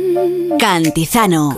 Cantizano.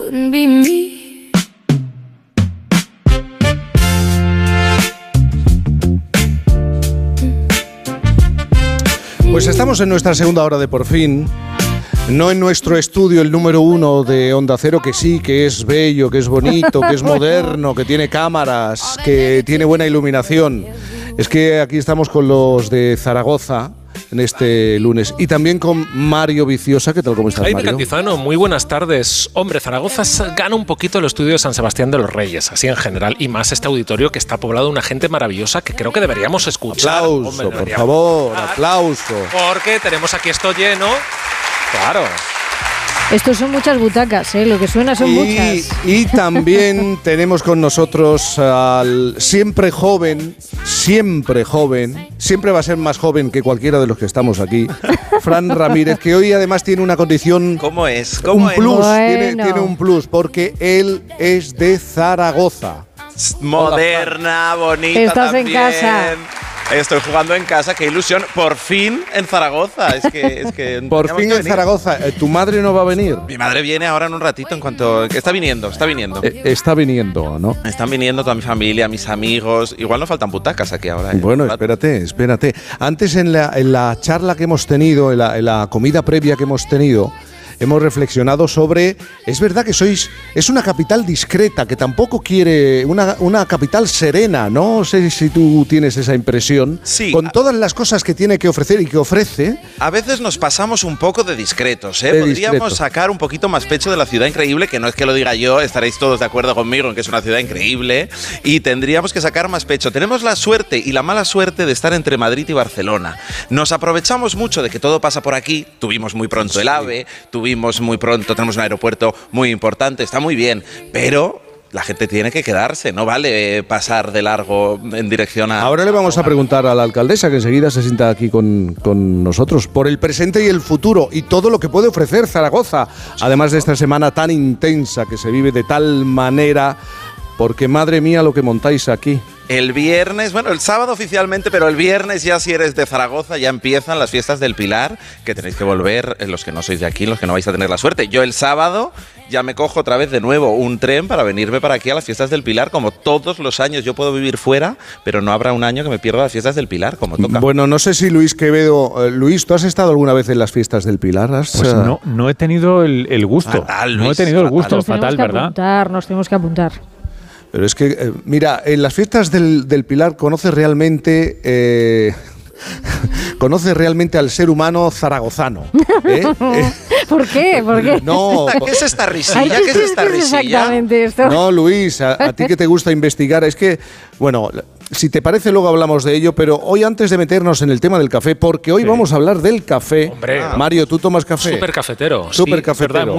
Pues estamos en nuestra segunda hora de Por Fin. No en nuestro estudio, el número 1 de Onda Cero, que sí, que es bello, que es bonito, que es moderno, que tiene cámaras, que tiene buena iluminación. Es que aquí estamos con los de Zaragoza en este lunes. Y también con Mario Viciosa. ¿Qué tal? ¿Cómo estás, Mario? Cantizano, muy buenas tardes. Hombre, Zaragoza gana un poquito el estudio de San Sebastián de los Reyes, así en general, y más este auditorio que está poblado de una gente maravillosa que creo que deberíamos escuchar. Aplauso, Hombre, por favor, aplauso. Porque tenemos aquí esto lleno. Claro. Estos son muchas butacas, lo que suena son muchas. Y también tenemos con nosotros al siempre joven, siempre va a ser más joven que cualquiera de los que estamos aquí, Fran Ramírez, que hoy además tiene una condición... ¿Cómo es? Un plus, Bueno. tiene un plus, porque él es de Zaragoza. Moderna, bonita. Estás también. en casa. Estoy jugando en casa, qué ilusión. Por fin en Zaragoza. Es que Por teníamos fin que en venir. Zaragoza. ¿Tu madre no va a venir? Mi madre viene ahora en un ratito, en cuanto... Está viniendo. Está viniendo, ¿no? Están viniendo toda mi familia, mis amigos. Igual no faltan butacas aquí ahora. Bueno, espérate. Antes en la charla que hemos tenido, en la comida previa que hemos tenido, hemos reflexionado sobre, es verdad que es una capital discreta, que tampoco quiere, una capital serena, no sé si tú tienes esa impresión, Sí. con todas las cosas que tiene que ofrecer y que ofrece. A veces nos pasamos un poco de discretos, ¿eh? De Podríamos discretos. sacar un poquito más pecho de la ciudad increíble, que no es que lo diga yo, estaréis todos de acuerdo conmigo en que es una ciudad increíble, y tendríamos que sacar más pecho. Tenemos la suerte y la mala suerte de estar entre Madrid y Barcelona. Nos aprovechamos mucho de que todo pasa por aquí, tuvimos muy pronto el AVE, tenemos un aeropuerto muy importante, está muy bien, pero... la gente tiene que quedarse, no vale pasar de largo en dirección a... Ahora le vamos a preguntar a la alcaldesa, que enseguida se sienta aquí con nosotros, por el presente y el futuro y todo lo que puede ofrecer Zaragoza, además de esta semana tan intensa que se vive de tal manera, porque madre mía lo que montáis aquí. El viernes, bueno, el sábado oficialmente, pero el viernes ya si eres de Zaragoza ya empiezan las fiestas del Pilar, que tenéis que volver, los que no sois de aquí, los que no vais a tener la suerte. Yo el sábado ya me cojo otra vez de nuevo un tren para venirme para aquí a las fiestas del Pilar, como todos los años. Yo puedo vivir fuera, pero no habrá un año que me pierda las fiestas del Pilar, como toca. Bueno, no sé si Luis Quevedo... Luis, ¿tú has estado alguna vez en las fiestas del Pilar? Pues no he tenido el gusto. Fatal, no he Luis, tenido el gusto, Nos tenemos fatal, que ¿verdad? apuntar, nos tenemos que apuntar. Pero es que, mira, en las fiestas del Pilar conoce realmente al ser humano zaragozano. ¿Por qué? ¿Por qué? No, ¿Qué es esta risilla? Ay, ¿Qué es esta risilla? exactamente esto? no, Luis, a ti que te gusta investigar, es que, bueno, si te parece luego hablamos de ello, pero hoy antes de meternos en el tema del café, porque hoy vamos a hablar del café. Hombre. Mario, ¿tú tomas café? Súper cafetero. Súper sí, cafetero. verdad,